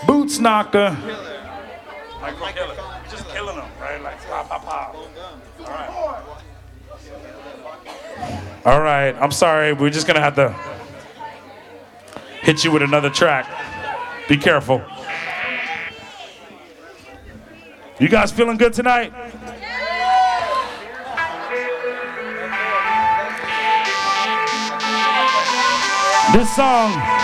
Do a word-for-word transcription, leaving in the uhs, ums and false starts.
Boots Knocker. Like a killer. Just killing them, right? Like pop, pop, pop. All right. All right. I'm sorry. We're just gonna have to hit you with another track. Be careful. You guys feeling good tonight? This song